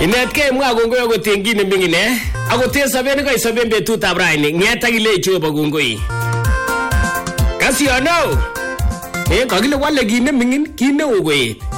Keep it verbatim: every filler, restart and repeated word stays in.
Inetkei mwa kongoi akot eng kit nemingin eh. Akot eng sobet nekaisoben betutab raini, ng'et ak ile Jehova kongoi. Kas yono. Eh, kakile wale kit nemingin, kit neo koet.